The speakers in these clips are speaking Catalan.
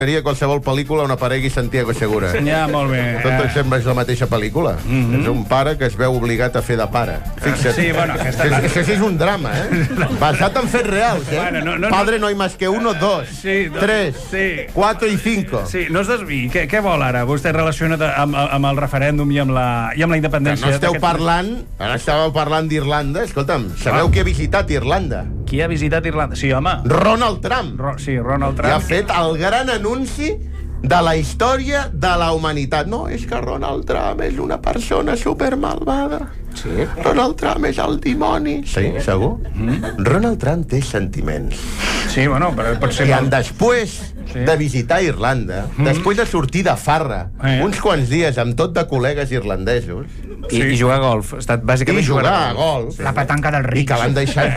Seria qualsevol pel·lícula on aparegui Santiago Segura. Ja, molt bé. Tot sembla és la mateixa pel·lícula. És un pare que es veu obligat a fer de pare. Fixa't. Sí, bueno, Això sí és un drama, Basat en fets reals, Bueno, no. Padre no hay más que uno, dos, Sí, tres, sí. cuatro y cinco. Sí, no es desviï. Què vol ara? Vostè relacionat amb el referèndum i amb la independència. No esteu parlant... Ara estàveu parlant d'Irlanda. Escolta'm, sabeu qui ha visitat Irlanda? Qui ha visitat Irlanda? Sí, home. Ronald Trump. Sí, Ronald I ha Trump. fet el gran anunci de la història de la humanitat. No, és que Ronald Trump és una persona supermalvada. Sí. Ronald Trump és el dimoni. Sí, segur? Ronald Trump té sentiments. Sí, bueno, però pot ser... I després de visitar Irlanda, després de sortir de farra, uns quants dies amb tot de col·legues irlandesos, I jugar a golf. Ha estat bàsicament i jugar a golf, La petanca del i ric. que l'han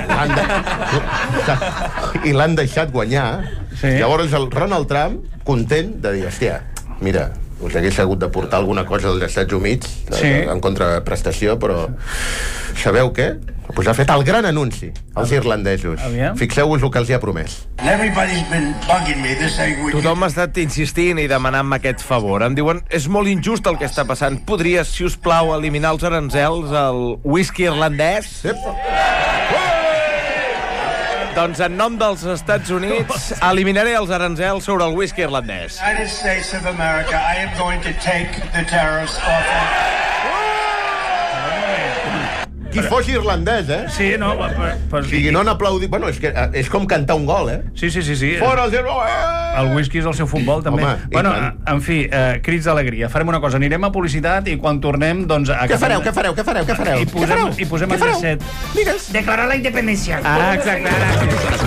deixat guanyar. Sí. Llavors el Ronald Trump, content de dir, hòstia, mira, us hagués hagut de portar alguna cosa dels Estats Units en contraprestació, però sabeu què? Pues ha fet el gran anunci als irlandesos. Fixeu-vos el que els hi ha promès. Tothom ha estat insistint i demanant-me aquest favor. Em diuen, és molt injust el que està passant. Podries, si us plau, eliminar els aranzels al whisky irlandès? Doncs en nom dels Estats Units eliminaré els aranzels sobre el whisky irlandès. United States of America, I am going to take the tariffs off. Qui fos irlandès, Sí, no, O sigui, no han aplaudit... Bueno, és com cantar un gol, Sí. Fora els... El whisky és el seu futbol, també. Home, bueno, en fi, crits d'alegria. Farem una cosa, anirem a publicitat i quan tornem, doncs... Què fareu? I posem el llacet. Digues. Declarar la independència. Exacte.